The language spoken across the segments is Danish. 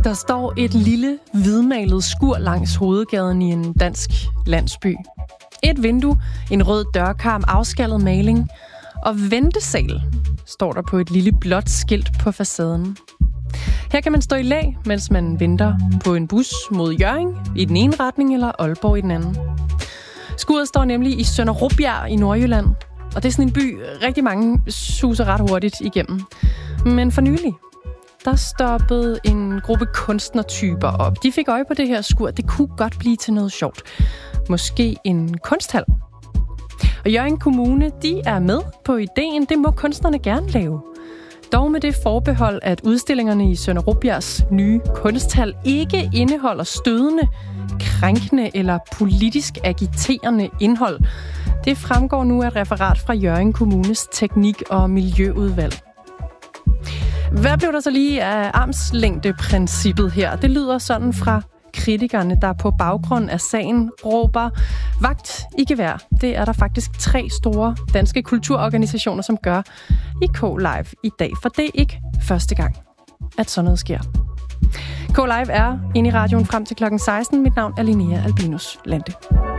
Der står et lille, hvidmalet skur langs hovedgaden i en dansk landsby. Et vindue, en rød dørkarm, afskallet maling og ventesal står der på et lille blåt skilt på facaden. Her kan man stå i læ, mens man venter på en bus mod Hjørring i den ene retning eller Aalborg i den anden. Skuret står nemlig i Sønder Rubjerg i Nordjylland, og det er sådan en by, rigtig mange suser ret hurtigt igennem. Men for nylig, der stoppede en gruppe kunstnertyper op. De fik øje på det her skur. Det kunne godt blive til noget sjovt. Måske en kunsthal. Og Hjørring Kommune, de er med på ideen. Det må kunstnerne gerne lave. Dog med det forbehold, at udstillingerne i Sønder Rubjergs nye kunsthal ikke indeholder stødende, krænkende eller politisk agiterende indhold. Det fremgår nu af et referat fra Hjørring Kommunes teknik- og miljøudvalg. Hvad blev der så lige af armslængdeprincippet her? Det lyder sådan fra kritikerne, der på baggrund af sagen råber vagt i gevær. Det er der faktisk 3 store danske kulturorganisationer, som gør i K-Live i dag. For det er ikke første gang, at sådan noget sker. K-Live er inde i radioen frem til klokken 16. Mit navn er Linnea Albinus Lande.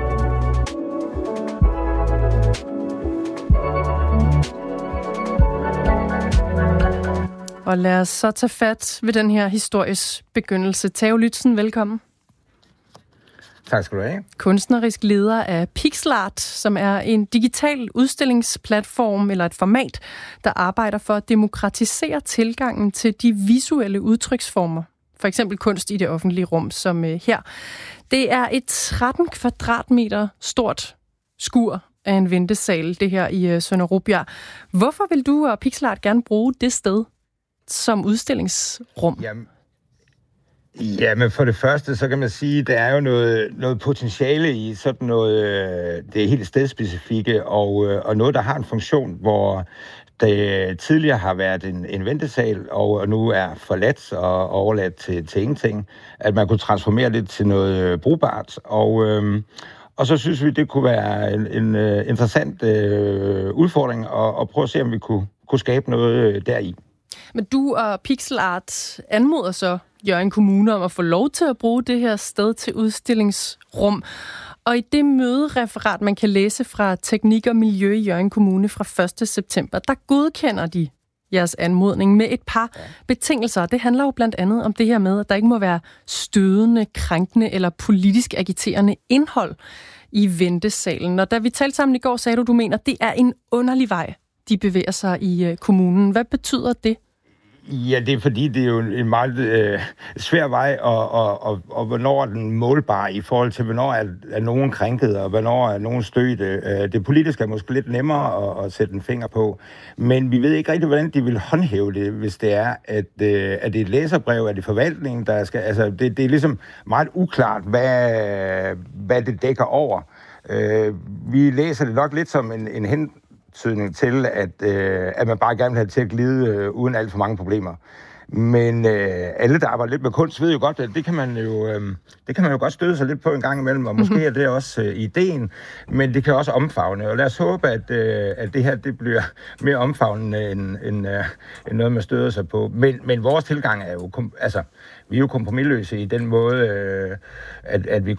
Og lad os så tage fat ved den her histories begyndelse. Theo Lützen, velkommen. Tak skal du have. Kunstnerisk leder af Pixelart, som er en digital udstillingsplatform eller et format, der arbejder for at demokratisere tilgangen til de visuelle udtryksformer. For eksempel kunst i det offentlige rum, som her. Det er et 13 kvadratmeter stort skur af en ventesal, det her i Sønder Rubjerg. Hvorfor vil du og Pixelart gerne bruge det sted som udstillingsrum? Jamen for det første, så kan man sige, der er jo noget potentiale i sådan noget, det er helt stedspecifikke, og noget, der har en funktion, hvor det tidligere har været en ventesal, og nu er forladt og overladt til ingenting, at man kunne transformere det til noget brugbart, og så synes vi, det kunne være en interessant udfordring at prøve at se, om vi kunne skabe noget deri. Men du og Pixelart anmoder så Hjørring Kommune om at få lov til at bruge det her sted til udstillingsrum. Og i det mødereferat, man kan læse fra Teknik og Miljø i Hjørring Kommune fra 1. september, der godkender de jeres anmodning med et par betingelser. Det handler jo blandt andet om det her med, at der ikke må være stødende, krænkende eller politisk agiterende indhold i ventesalen. Og da vi talte sammen i går, sagde du mener, at det er en underlig vej, de bevæger sig i kommunen. Hvad betyder det? Ja, det er fordi, det er jo en meget svær vej, og hvornår er den målbar i forhold til, hvornår er nogen krænket, og hvornår er nogen stødte. Det politiske er måske lidt nemmere at sætte en finger på, men vi ved ikke rigtig, hvordan de vil håndhæve det, hvis det er, at det er et læserbrev, er det forvaltningen, der skal... Altså, det er ligesom meget uklart, hvad det dækker over. Vi læser det nok lidt som en hentydning til, at man bare gerne vil have det til at glide uden alt for mange problemer. Men alle, der arbejder lidt med kunst, ved jo godt, at det kan man jo godt støde sig lidt på en gang imellem, og måske er det også ideen, men det kan også omfavne. Og lad os håbe, at det her det bliver mere omfavnende end noget, man støder sig på. Men vores tilgang er jo, vi er jo kompromisløse i den måde, at vi